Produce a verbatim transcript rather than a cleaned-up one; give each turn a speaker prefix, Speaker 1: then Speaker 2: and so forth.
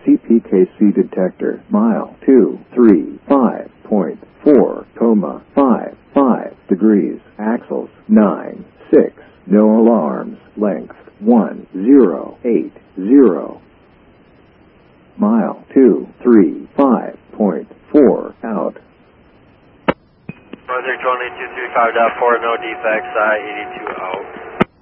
Speaker 1: C P K C detector. Mile two three five point four, comma five five degrees. Axles nine six. No alarms. Length one zero eight zero. Mile two three five point four out.
Speaker 2: Northern twenty two three five dot four, no defects, I eighty-two out.